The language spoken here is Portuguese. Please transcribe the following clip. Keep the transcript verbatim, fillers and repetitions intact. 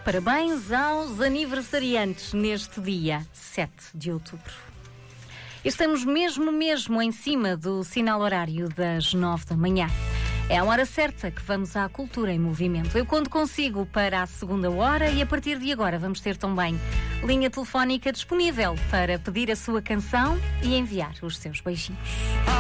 Parabéns aos aniversariantes neste dia sete de outubro. Estamos mesmo, mesmo em cima do sinal horário das nove da manhã. É a hora certa que vamos à Cultura em Movimento. Eu conto consigo para a segunda hora e a partir de agora vamos ter também linha telefónica disponível para pedir a sua canção e enviar os seus beijinhos.